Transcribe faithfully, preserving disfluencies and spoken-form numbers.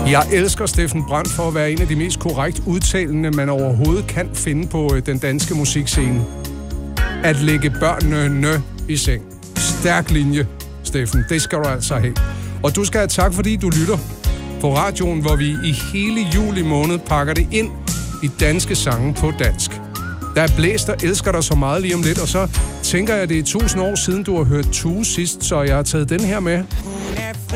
Jeg elsker Steffen Brandt for at være en af de mest korrekt udtalende, man overhovedet kan finde på den danske musikscene. At lægge børnene i seng. Stærk linje, Steffen. Det skal du altså have. Og du skal have tak, fordi du lytter på radioen, hvor vi i hele juli måned pakker det ind i danske sange på dansk. Der er blæst og elsker dig så meget lige om lidt, og så tænker jeg, at det er tusind år siden, du har hørt Tue sidst, så jeg har taget den her med.